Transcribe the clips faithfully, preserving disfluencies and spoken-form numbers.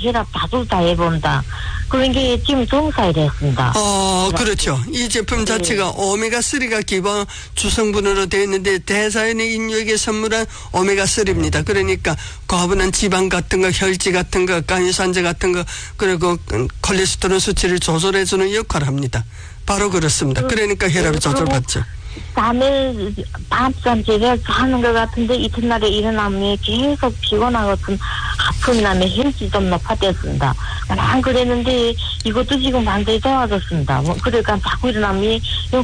혈압 다들 다 해본다. 그런 게 지금 동사에 됐습니다. 어, 그렇죠. 이 제품 자체가 네. 오메가삼가 기본 주성분으로 되어 있는데 대자연의 인류에게 선물한 오메가삼입니다. 그러니까 과분한 지방 같은 거, 혈지 같은 거,甘油산제 같은 거, 그리고 콜레스테롤 수치를 조절해주는 역할을 합니다. 바로 그렇습니다. 그러니까 혈압이 조절받죠. 밤에 밤잠 제대로 자는 것 같은데 이튿날에 일어나면 계속 피곤하거든 아픔이 나면 혈지 좀 높아졌습니다. 난 그랬는데 이것도 지금 완전히 좋아졌습니다. 뭐 그러니까 자꾸 일어나면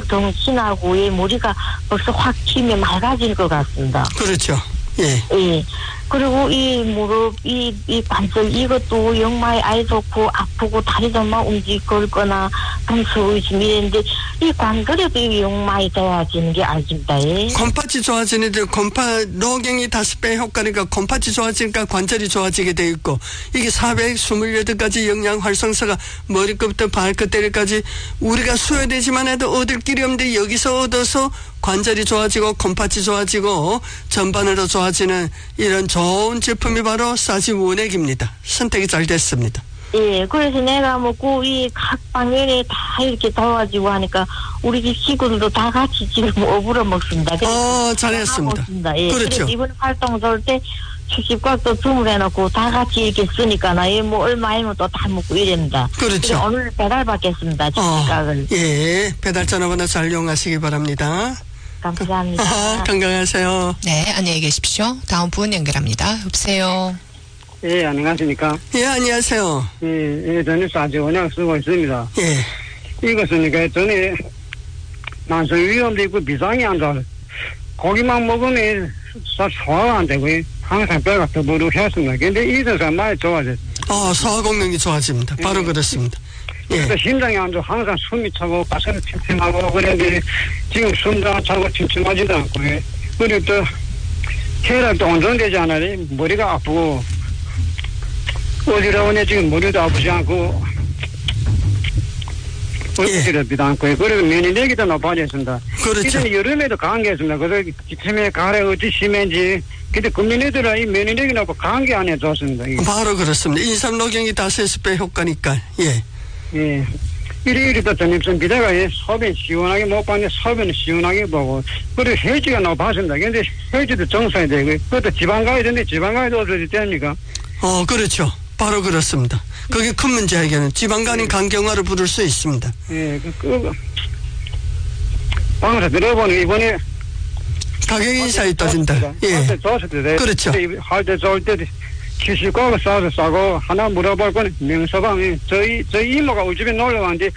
정신하고 머리가 벌써 확 튀면 맑아질 것 같습니다. 그렇죠. 예. 예. 그리고 이 무릎, 이, 이 관절 이것도 영마에 아이 좋고 아프고 다리도 막 움직이거나 동서 의심 이랬는데 이 관절에도 이 영마에 좋아지는 게 알집니다. 예. 곰팥이 좋아지는데 곰팥 노경이 다섯 배 효과니까 곰팥이 좋아지니까 관절이 좋아지게 돼 있고 이게 사백이십팔 가지 영양 활성사가 머리끝부터 발끝까지 우리가 수요되지만 해도 얻을 길이 없는데 여기서 얻어서 관절이 좋아지고 곰팥이 좋아지고 전반으로 좋아지는 이런 좋은 제품이 바로 사지원액입니다. 선택이 잘 됐습니다. 예, 그래서 내가 먹고 이 각 방면에 다 이렇게 도와주고 하니까 우리 집 식구들도 다 같이 지금 어부러 먹습니다. 어, 잘했습니다. 예, 그렇죠. 이번 활동 좋을 때 주식값도 주문해놓고 다 같이 이렇게 쓰니까 나이 뭐 얼마이면 또 다 먹고 이랍니다. 그렇죠. 오늘 배달 받겠습니다. 주식값을. 어, 예, 배달 전화번호 잘 이용하시기 바랍니다. 감사합니다. 아, 건강하세요. 네, 안녕히 계십시오. 다음 분 연결합니다. 여보세요. 예, 안녕하십니까. 예, 안녕하세요. 예, 예, 저는 사지원약 쓰고 있습니다. 예. 이것은, 그, 전에, 만성 위험도 있고, 비상이 안 좋아요. 고기만 먹으면, 사, 소화가 안 되고요. 항상 뼈가 더 부룩했습니다. 근데 이것은 많이 좋아졌어요. 어, 소화功能이 좋아집니다. 바로 예. 그렇습니다. 예. 심장이 안 좋아. 항상 숨이 차고, 가슴이 침침하고, 그런데, 지금 숨장 차고 침침하지도 않고요. 그리고 또, 혈압도 안정되지 않아요. 머리가 아프고, 어지러우네 지금 머리도 아프지 않고 어지럽지도 않고 그리고 면역력도 높아졌습니다. 그렇죠. 이전 여름에도 감기했습니다. 그래서 기침에 가래 어찌 심한지 근데 금년에들은 이 면역력이 높고 감기 안 해줬습니다. 바로 그렇습니다. 인삼노경이 다섯 배 효과니까 예. 예. 일일이 또 전입선 비대가 소변 시원하게 못 봤는데 소변을 시원하게 보고 그리고 혈지가 높았습니다. 근데 혈지도 정상이 되고 그것도 지방 가야 되는데 지방 가야도 어떻게 됩니까? 어 그렇죠. 바로 그렇습니다. 그게 큰 문제에게는 지방간이 예. 간경화를 부를 수 있습니다. 예, 그, 그, 방에서 들어보니 이번에 가격 인상이 떠진다. 예. 할 때 좋았을 때. 그렇죠. 할 때 좋을 때 칠십과가 싸서 싸고 하나 물어볼 건 명서방이 저희, 저희 이모가 우리 집에 놀러 왔는데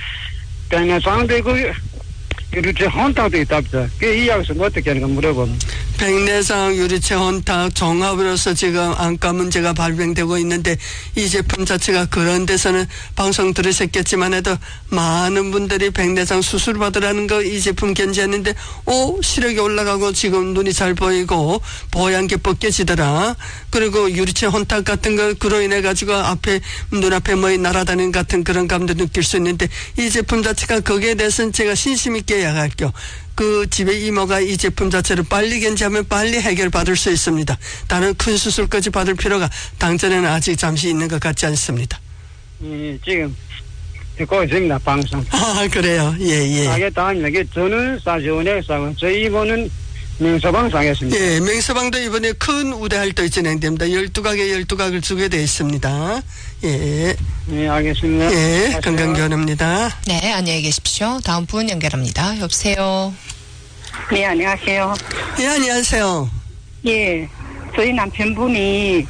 백내장도 그 유리체 혼탁도 있답니다. 그 이야기에서 어떻게 하는가 물어보면. 백내장, 유리체 혼탁, 종합으로서 지금 안과 문제가 발병되고 있는데 이 제품 자체가 그런 데서는 방송 들으셨겠지만 해도 많은 분들이 백내장 수술 받으라는 거 이 제품 견지했는데 오 시력이 올라가고 지금 눈이 잘 보이고 보양계 벗겨지더라. 그리고 유리체 혼탁 같은 거 그로 인해 가지고 앞에 눈앞에 뭐이 날아다니는 같은 그런 감도 느낄 수 있는데 이 제품 자체가 거기에 대해서는 제가 신심 있게 이야기할게요. 그 집에 이모가 이 제품 자체를 빨리 견지하면 빨리 해결받을 수 있습니다. 다른 큰 수술까지 받을 필요가 당전에는 아직 잠시 있는 것 같지 않습니다. 예, 지금 듣고 있습니다. 방송. 아 그래요. 예예. 알겠다. 이게 저는 사지원에 사고 저희 이모는 명서방 사겠습니다. 예, 명서방도 이번에 큰 우대 활동이 진행됩니다. 열두 가게 열두 각을 주게 되어 있습니다. 예. 네, 알겠습니다. 예, 건강견입니다. 네, 안녕히 계십시오. 다음 분 연결합니다. 여보세요. 네, 안녕하세요. 예, 안녕하세요. 예, 저희 남편분이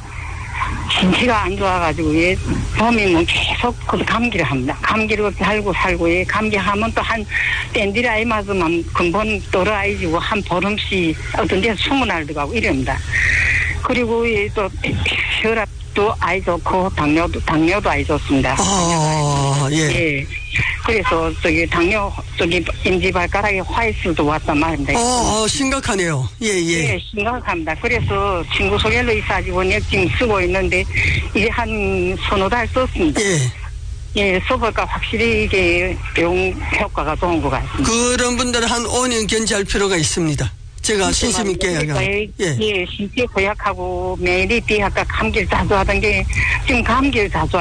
신체가 안 좋아가지고, 예, 봄이면 계속 그 감기를 합니다. 감기를 살고 살고, 예, 감기하면 또 한, 땐디리 아이 맞으면 근본 떨어아이지고 한 보름씩 어떤 데서 숨은 날도 가고 이럽니다. 그리고, 예, 또 혈압도 아이 좋고, 당뇨도, 당뇨도 아이 좋습니다. 아, 예. 예. 그래서 저기 당뇨 저기 임지발가락에 화이슬도 왔단 말입니다. 어, 어 심각하네요. 예예. 예. 예, 심각합니다. 그래서 친구 소개로 이 사지원약 지금 쓰고 있는데 이제 한 서너 달 썼습니다. 예. 예, 써보니까 확실히 이게 병 효과가 좋은 것 같습니다. 그런 분들은 한 오 년 견지할 필요가 있습니다. 제가 신심 있게 이야기합니다. 예, 예. 예, 신체 고약하고 매일이 비하가 감기를 자주 하던 게 지금 감기를 자주